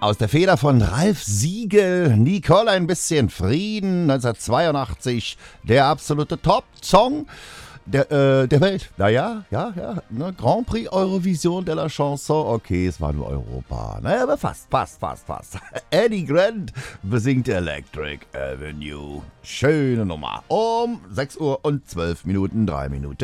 Aus der Feder von Ralf Siegel, Nicole ein bisschen Frieden, 1982, der absolute Top-Song der Welt. Naja, ja, ne? Grand Prix Eurovision de la Chanson, okay, es war nur Europa. Naja, aber fast. Eddie Grant besingt Electric Avenue. Schöne Nummer. Um 6 Uhr und 12 Minuten, 3 Minuten.